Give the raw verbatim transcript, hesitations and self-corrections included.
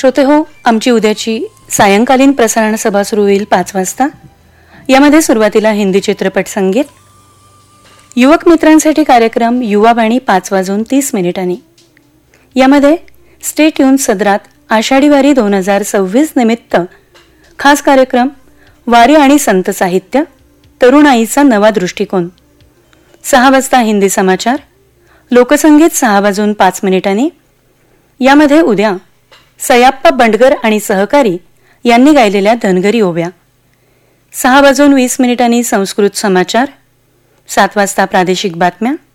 श्रोते हो, आमची उद्याची सायंकालीन प्रसारण सभा सुरू होईल पाच वाजता. यामध्ये सुरुवातीला हिंदी चित्रपट संगीत, युवक मित्रांसाठी कार्यक्रम युवावाणी पाच वाजून तीस मिनिटांनी. यामध्ये स्टे ट्यून सदरात आषाढी वारी दोन हजार सव्वीस निमित्त खास कार्यक्रम वारी आणि संत साहित्य, तरुणाईचा नवा दृष्टिकोन. सहा वाजता हिंदी समाचार, लोकसंगीत सहा वाजून पाच मिनिटांनी. यामध्ये उद्या सयाप्पा बंडगर आणि सहकारी यांनी गायलेल्या धनगरी ओव्या. सहा वाजून वीस मिनिटांनी संस्कृत समाचार. सात वाजता प्रादेशिक बातम्या.